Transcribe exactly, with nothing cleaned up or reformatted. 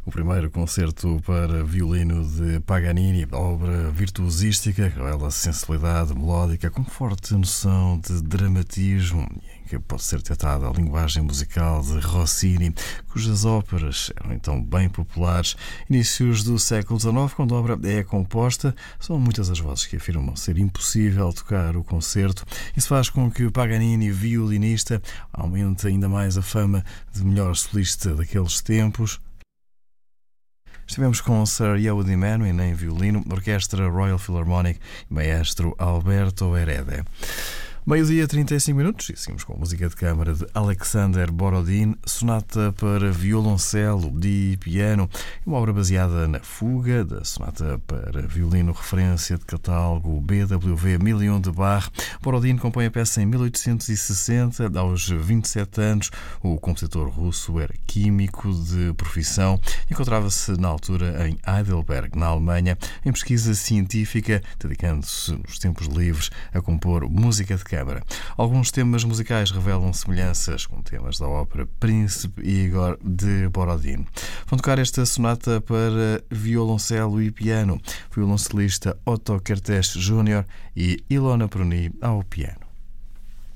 O primeiro concerto para violino de Paganini, obra virtuosística que revela sensibilidade melódica com forte noção de dramatismo, em que pode ser detectada a linguagem musical de Rossini, cujas óperas eram então bem populares. Inícios do século dezenove, quando a obra é composta, são muitas as vozes que afirmam ser impossível tocar o concerto. Isso faz com que o Paganini, violinista, aumente ainda mais a fama de melhor solista daqueles tempos. Estivemos com Sir Yehudi Menuhin em violino, Orquestra Royal Philharmonic e maestro Alberto Heredia. Meio-dia, trinta e cinco minutos, e seguimos com a música de câmara de Alexander Borodin, sonata para violoncelo e piano, uma obra baseada na fuga da sonata para violino, referência de catálogo B W V mil e um de Bach. Borodin compõe a peça em mil oitocentos e sessenta, aos vinte e sete anos. O compositor russo era químico de profissão, encontrava-se na altura em Heidelberg, na Alemanha, em pesquisa científica, dedicando-se nos tempos livres a compor música de câmara. Alguns temas musicais revelam semelhanças com temas da ópera Príncipe Igor de Borodin. Vão tocar esta sonata para violoncelo e piano, violoncelista Otto Kertész Júnior e Ilona Pruni ao piano.